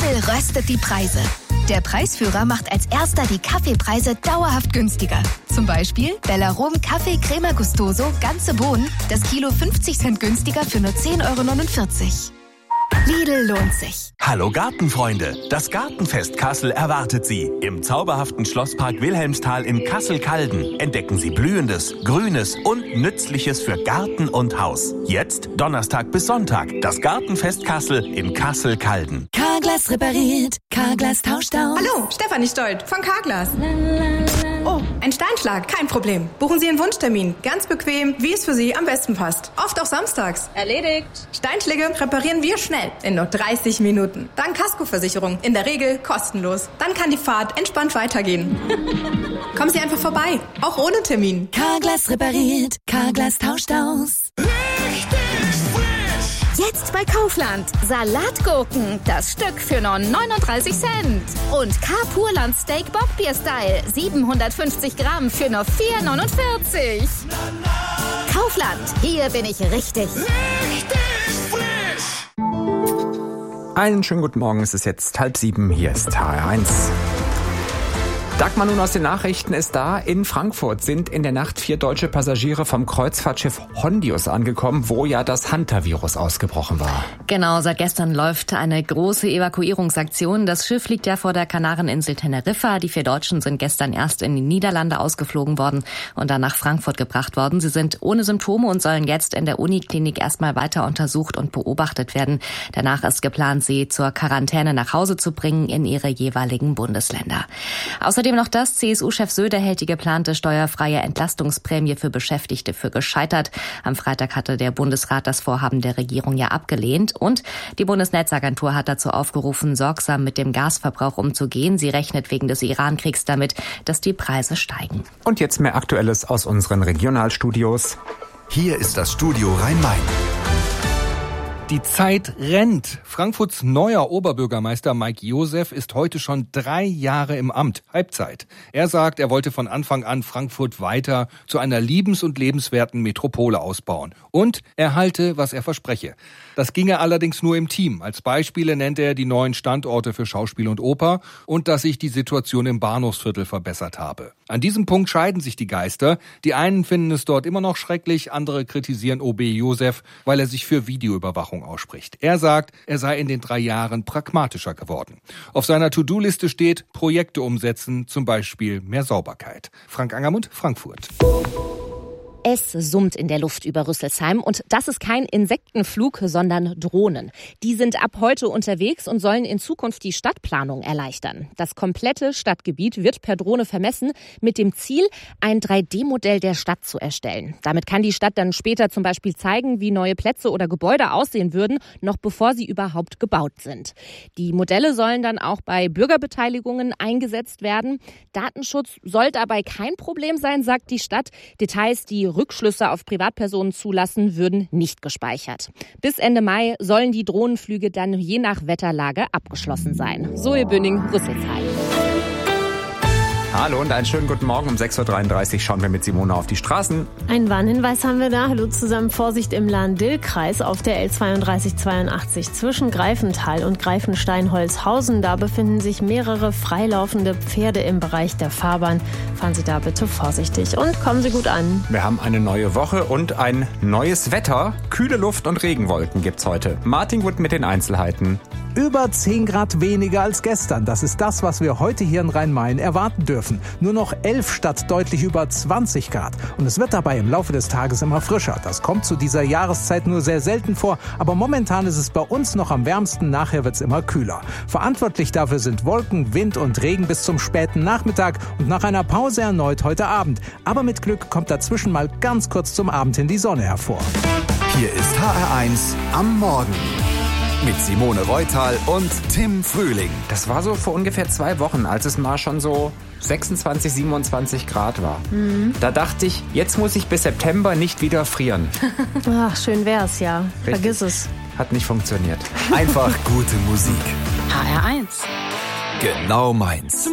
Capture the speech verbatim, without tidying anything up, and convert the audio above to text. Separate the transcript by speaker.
Speaker 1: Lidl röstet die Preise. Der Preisführer macht als erster die Kaffeepreise dauerhaft günstiger. Zum Beispiel Bellarom Kaffee Crema Gustoso, ganze Bohnen, das Kilo fünfzig Cent günstiger für nur zehn Euro neunundvierzig. Lidl lohnt sich.
Speaker 2: Hallo Gartenfreunde, das Gartenfest Kassel erwartet Sie. Im zauberhaften Schlosspark Wilhelmsthal in Kassel-Calden entdecken Sie Blühendes, Grünes und Nützliches für Garten und Haus. Jetzt Donnerstag bis Sonntag, das Gartenfest Kassel in Kassel-Calden.
Speaker 1: Carglass repariert, Carglass tauscht aus.
Speaker 3: Hallo, Stefanie Stolt von Carglass. Oh, ein Steinschlag, kein Problem. Buchen Sie einen Wunschtermin, ganz bequem, wie es für Sie am besten passt. Oft auch samstags.
Speaker 4: Erledigt.
Speaker 3: Steinschläge reparieren wir schnell, in nur dreißig Minuten. Dann Kaskoversicherung, in der Regel kostenlos. Dann kann die Fahrt entspannt weitergehen. Kommen Sie einfach vorbei, auch ohne Termin.
Speaker 1: Carglass repariert, Carglass tauscht aus.
Speaker 5: Jetzt bei Kaufland. Salatgurken, das Stück für nur neununddreißig Cent. Und K-Purland Steak Bockbier Style, siebenhundertfünfzig Gramm für nur vier neunundvierzig. Kaufland, hier bin ich richtig.
Speaker 6: Richtig frisch.
Speaker 7: Einen schönen guten Morgen, es ist jetzt halb sieben, hier ist H R eins. Dagmar nun aus den Nachrichten ist da. In Frankfurt sind in der Nacht vier deutsche Passagiere vom Kreuzfahrtschiff Hondius angekommen, wo ja das Hunter-Virus ausgebrochen war.
Speaker 8: Genau, seit gestern läuft eine große Evakuierungsaktion. Das Schiff liegt ja vor der Kanareninsel Teneriffa. Die vier Deutschen sind gestern erst in die Niederlande ausgeflogen worden und dann nach Frankfurt gebracht worden. Sie sind ohne Symptome und sollen jetzt in der Uniklinik erstmal weiter untersucht und beobachtet werden. Danach ist geplant, sie zur Quarantäne nach Hause zu bringen in ihre jeweiligen Bundesländer. Außerdem Außerdem noch das, C S U-Chef Söder hält die geplante steuerfreie Entlastungsprämie für Beschäftigte für gescheitert. Am Freitag hatte der Bundesrat das Vorhaben der Regierung ja abgelehnt. Und die Bundesnetzagentur hat dazu aufgerufen, sorgsam mit dem Gasverbrauch umzugehen. Sie rechnet wegen des Iran-Kriegs damit, dass die Preise steigen.
Speaker 7: Und jetzt mehr Aktuelles aus unseren Regionalstudios.
Speaker 9: Hier ist das Studio Rhein-Main.
Speaker 10: Die Zeit rennt. Frankfurts neuer Oberbürgermeister Mike Joseph ist heute schon drei Jahre im Amt. Halbzeit. Er sagt, er wollte von Anfang an Frankfurt weiter zu einer liebens- und lebenswerten Metropole ausbauen. Und er halte, was er verspreche. Das ginge allerdings nur im Team. Als Beispiele nennt er die neuen Standorte für Schauspiel und Oper und dass sich die Situation im Bahnhofsviertel verbessert habe. An diesem Punkt scheiden sich die Geister. Die einen finden es dort immer noch schrecklich, andere kritisieren O B Joseph, weil er sich für Videoüberwachung ausspricht. Er sagt, er sei in den drei Jahren pragmatischer geworden. Auf seiner To-Do-Liste steht, Projekte umsetzen, zum Beispiel mehr Sauberkeit. Frank Angermund, Frankfurt.
Speaker 11: Es summt in der Luft über Rüsselsheim und das ist kein Insektenflug, sondern Drohnen. Die sind ab heute unterwegs und sollen in Zukunft die Stadtplanung erleichtern. Das komplette Stadtgebiet wird per Drohne vermessen mit dem Ziel, ein drei D Modell der Stadt zu erstellen. Damit kann die Stadt dann später zum Beispiel zeigen, wie neue Plätze oder Gebäude aussehen würden, noch bevor sie überhaupt gebaut sind. Die Modelle sollen dann auch bei Bürgerbeteiligungen eingesetzt werden. Datenschutz soll dabei kein Problem sein, sagt die Stadt. Details, die Rückschlüsse auf Privatpersonen zulassen, würden nicht gespeichert. Bis Ende Mai sollen die Drohnenflüge dann je nach Wetterlage abgeschlossen sein. Zoe Bünning, Rüsselsheim.
Speaker 7: Hallo und einen schönen guten Morgen. Um sechs Uhr dreiunddreißig schauen wir mit Simone auf die Straßen.
Speaker 12: Einen Warnhinweis haben wir da. Hallo zusammen. Vorsicht im Lahn-Dill-Kreis auf der L zweiunddreißig zweiundachtzig zwischen Greifenthal und Greifenstein-Holzhausen. Da befinden sich mehrere freilaufende Pferde im Bereich der Fahrbahn. Fahren Sie da bitte vorsichtig und kommen Sie gut an.
Speaker 7: Wir haben eine neue Woche und ein neues Wetter. Kühle Luft und Regenwolken gibt's heute. Martin Wood mit den Einzelheiten.
Speaker 13: Über zehn Grad weniger als gestern. Das ist das, was wir heute hier in Rhein-Main erwarten dürfen. Nur noch elf statt deutlich über zwanzig Grad. Und es wird dabei im Laufe des Tages immer frischer. Das kommt zu dieser Jahreszeit nur sehr selten vor. Aber momentan ist es bei uns noch am wärmsten. Nachher wird es immer kühler. Verantwortlich dafür sind Wolken, Wind und Regen bis zum späten Nachmittag und nach einer Pause erneut heute Abend. Aber mit Glück kommt dazwischen mal ganz kurz zum Abend hin die Sonne hervor.
Speaker 9: Hier ist H R eins am Morgen. Mit Simone Reutal und Tim Frühling.
Speaker 7: Das war so vor ungefähr zwei Wochen, als es mal schon so sechsundzwanzig, siebenundzwanzig Grad war. Mhm. Da dachte ich, jetzt muss ich bis September nicht wieder frieren.
Speaker 12: Ach, schön wär's, ja.
Speaker 7: Richtig.
Speaker 12: Vergiss es.
Speaker 7: Hat nicht funktioniert.
Speaker 9: Einfach gute Musik.
Speaker 5: H R eins.
Speaker 9: Genau meins.